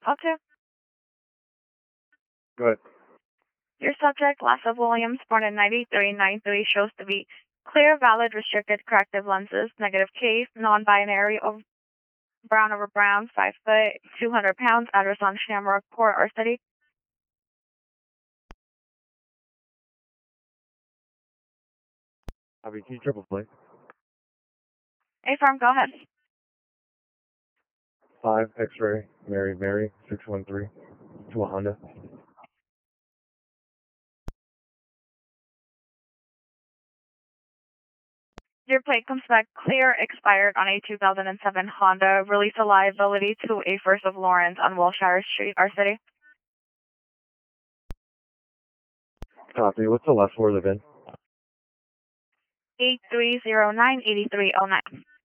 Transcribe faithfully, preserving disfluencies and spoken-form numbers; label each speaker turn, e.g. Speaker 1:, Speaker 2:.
Speaker 1: Okay.
Speaker 2: Go ahead.
Speaker 1: Your subject, Lassa Williams, born in ninety-three, ninety-three, shows to be clear, valid, restricted, corrective lenses, negative case, non-binary, over, brown over brown, five foot, two hundred pounds, address on Shamrock Court, our city.
Speaker 2: I mean, T triple play.
Speaker 1: A-Farm, go ahead.
Speaker 2: Five X-ray, Mary, Mary, six one three, to a Honda.
Speaker 1: Your plate comes back clear, expired on a two thousand seven Honda. Release a liability to a First of Lawrence on Wilshire Street, our city.
Speaker 2: Copy. What's the last four of the V I N?
Speaker 1: eight three zero nine, eight three zero nine.